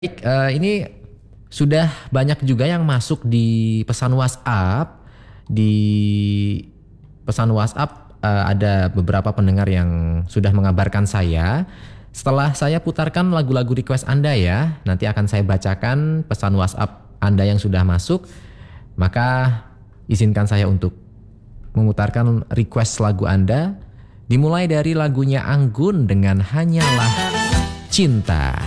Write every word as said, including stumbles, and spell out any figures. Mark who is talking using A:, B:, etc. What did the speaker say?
A: Baik, eh, ini sudah banyak juga yang masuk di pesan WhatsApp. Di pesan WhatsApp eh, ada beberapa pendengar yang sudah mengabarkan saya. Setelah saya putarkan lagu-lagu request Anda ya, nanti akan saya bacakan pesan WhatsApp Anda yang sudah masuk. Maka izinkan saya untuk memutarkan request lagu Anda. Dimulai dari lagunya Anggun dengan Hanyalah Cinta.